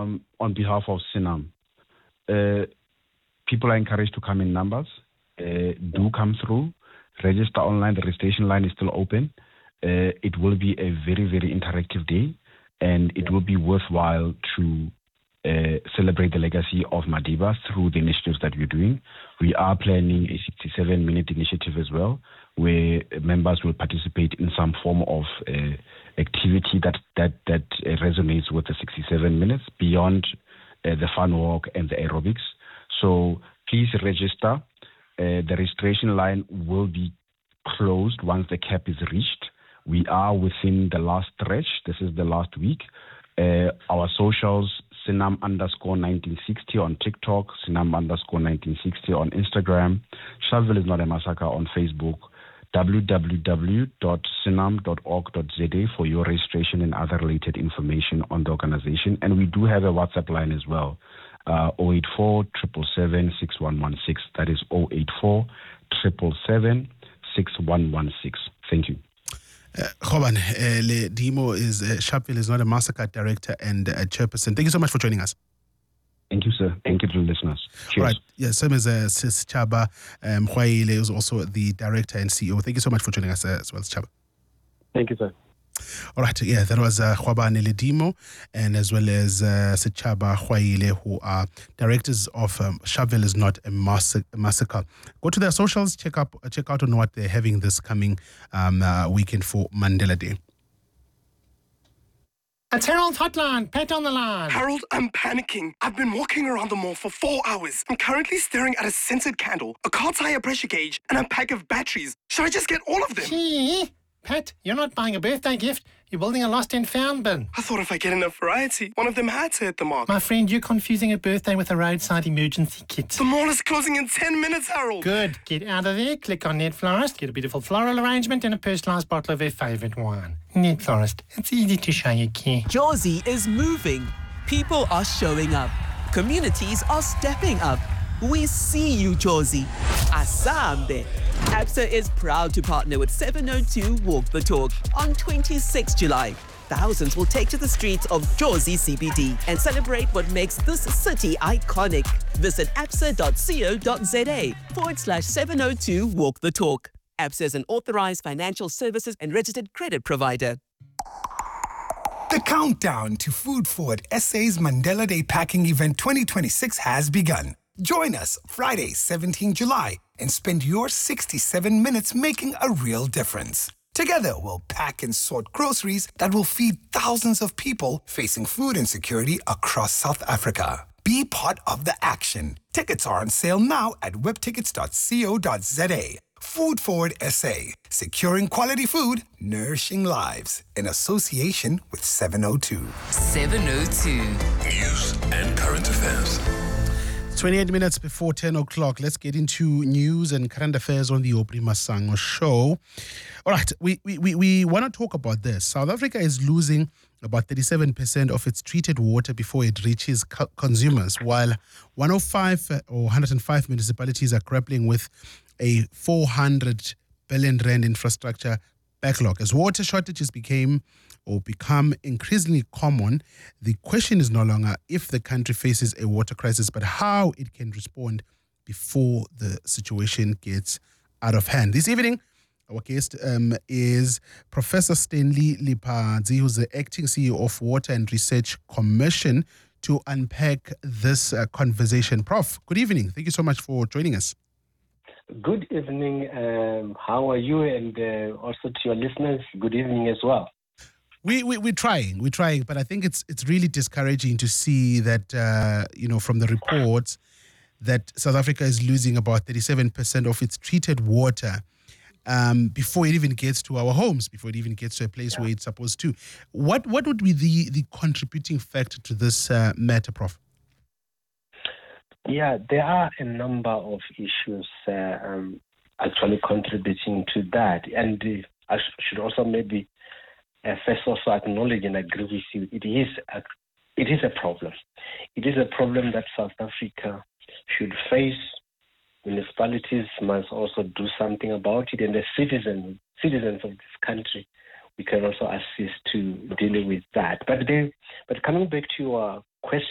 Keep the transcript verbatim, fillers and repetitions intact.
um, on behalf of Sinam, uh, people are encouraged to come in numbers. Uh, do come through. Register online. The registration line is still open. Uh, it will be a very, very interactive day, and it will be worthwhile to uh, celebrate the legacy of Madiba through the initiatives that we're doing. We are planning a sixty-seven minute initiative as well, where members will participate in some form of uh, activity that that that uh, resonates with the sixty-seven minutes beyond uh, the fun walk and the aerobics. So please register. Uh, the registration line will be closed once the cap is reached. We are within the last stretch. This is the last week. Uh, our socials, Sinam underscore nineteen sixty on TikTok, Sinam underscore nineteen sixty on Instagram. Sharpeville is not a massacre on Facebook. w w w dot sinam dot org dot z a for your registration and other related information on the organization. And we do have a WhatsApp line as well. Uh, zero eight four, seven seven seven, six one one six. That is zero eight four, seven seven seven, six one one six. Thank you. Uh, Khoban, uh, Ledimo is uh, Sharpeville is not a massacre director and uh, chairperson. Thank you so much for joining us. Thank you, sir. Thank you to the listeners. Cheers. All right. Yeah, same as uh, Sis Chaba um, Khwaile is also the director and C E O. Thank you so much for joining us uh, as well, Chaba. Thank you, sir. All right, yeah, that was uh, Khwabane Ledimo and as well as uh, Sechaba Khwaile, who are directors of um, Sharpeville is not a massacre. Go to their socials, check up, check out on what they're having this coming um, uh, weekend for Mandela Day. It's Harold Hotline, Pat on the line. Harold, I'm panicking. I've been walking around the mall for four hours. I'm currently staring at a scented candle, a car tire pressure gauge, and a pack of batteries. Should I just get all of them? Gee, Pat, you're not buying a birthday gift. You're building a lost and found bin. I thought if I get enough variety, one of them had to hit the mark. My friend, you're confusing a birthday with a roadside emergency kit. The mall is closing in ten minutes, Harold. Good. Get out of there, click on Net Florist, get a beautiful floral arrangement and a personalised bottle of their favourite wine. Net Florist. It's easy to show you care. Jozi is moving. People are showing up. Communities are stepping up. We see you, Jozi. Asambe. Absa is proud to partner with seven oh two Walk the Talk on twenty-sixth of July. Thousands will take to the streets of Jozi C B D and celebrate what makes this city iconic. Visit absa.co.za forward slash 702 Walk the Talk. Absa is an authorized financial services and registered credit provider. The countdown to Food Forward S A's Mandela Day Packing Event twenty twenty-six has begun. Join us Friday, seventeenth of July, and spend your sixty-seven minutes making a real difference. Together, we'll pack and sort groceries that will feed thousands of people facing food insecurity across South Africa. Be part of the action. Tickets are on sale now at webtickets dot co dot za. Food Forward S A, securing quality food, nourishing lives, in association with seven oh two. seven oh two. News and current affairs. twenty-eight minutes before ten o'clock. Let's get into news and current affairs on the Aubrey Masango show. All right, we, we, we, we want to talk about this. South Africa is losing about thirty-seven percent of its treated water before it reaches co- consumers, while one hundred five or one hundred five municipalities are grappling with a four hundred billion rand infrastructure backlog. As water shortages became or become increasingly common, the question is no longer if the country faces a water crisis, but how it can respond before the situation gets out of hand. This evening, our guest um, is Professor Stanley Lipadzi, who's the acting C E O of Water and Research Commission, to unpack this uh, conversation. Prof, good evening. Thank you so much for joining us. Good evening. Um, how are you? And uh, also to your listeners, good evening as well. We, we, we're trying, we're trying, but I think it's it's really discouraging to see that, uh, you know, from the reports that South Africa is losing about thirty-seven percent of its treated water um, before it even gets to our homes, before it even gets to a place yeah. where it's supposed to. What what would be the, the contributing factor to this uh, matter, Prof? Yeah, there are a number of issues uh, um, actually contributing to that. And uh, I sh- should also maybe uh, first also acknowledge and agree with you. It is a, it is a problem. It is a problem that South Africa should face. Municipalities must also do something about it. And the citizens, citizens of this country, we can also assist to dealing with that. But they, but coming back to your question,